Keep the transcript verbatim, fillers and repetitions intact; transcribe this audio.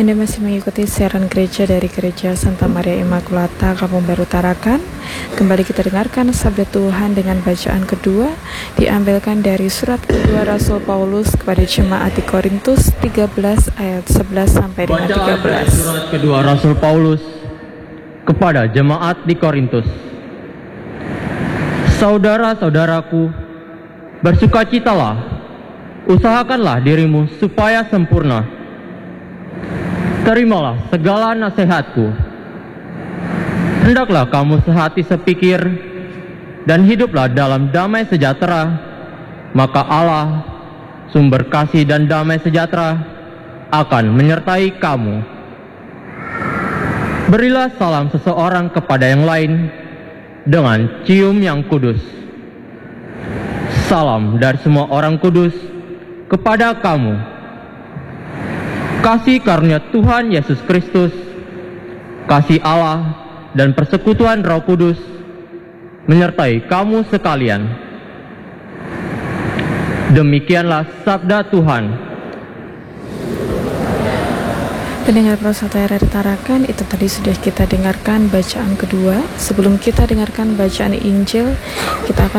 Anda masih mengikuti siaran gereja dari Gereja Santa Maria Immaculata, Kampung Baru Tarakan. Kembali kita dengarkan sabda Tuhan dengan bacaan kedua, diambilkan dari surat kedua Rasul Paulus kepada jemaat di Korintus tiga belas ayat sebelas sampai dengan tiga belas. Bacaan surat kedua Rasul Paulus kepada jemaat di Korintus. Saudara-saudaraku, bersukacitalah, usahakanlah dirimu supaya sempurna. Terimalah segala nasihatku. Hendaklah kamu sehati sepikir dan hiduplah dalam damai sejahtera, maka Allah, sumber kasih dan damai sejahtera, akan menyertai kamu. Berilah salam seseorang kepada yang lain dengan cium yang kudus. Salam dari semua orang kudus kepada kamu. Kasih karunia Tuhan Yesus Kristus, kasih Allah dan persekutuan Roh Kudus menyertai kamu sekalian. Demikianlah sabda Tuhan. Pendengar Prasaudara Tarakan, itu tadi sudah kita dengarkan bacaan kedua. Sebelum kita dengarkan bacaan Injil, kita akan